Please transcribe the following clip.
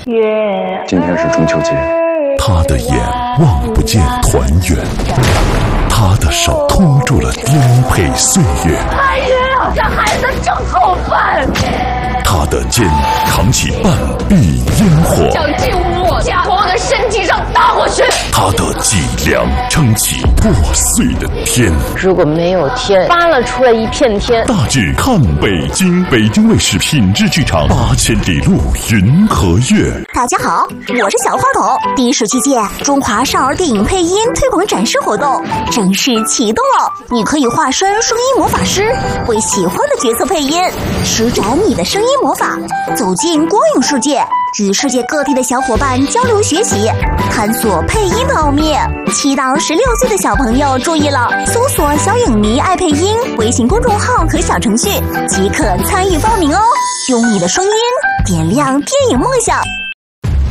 今天是中秋节。 他的眼望不见团圆，他的手托住了颠沛岁月。 哎呀，这孩子真够笨！ 他的肩扛起半壁烟火， 想进我家，从我的身体上打过去。 他的脊梁撑起破碎的天。 如果没有天，扒拉出来一片天。 大致看北京，北京卫视品质剧场8000里路云和月。 大家好，我是小花狗。第17届中华少儿电影配音推广展示活动正式启动了，你可以化身声音魔法师，为喜欢的角色配音，施展你的声音魔法，走进光影世界，与世界各地的小伙伴交流学习，探索配音的奥秘。7到16岁的小朋友注意了，搜索小影迷爱配音微信公众号和小程序即可参与报名哦，用你的声音点亮电影梦想。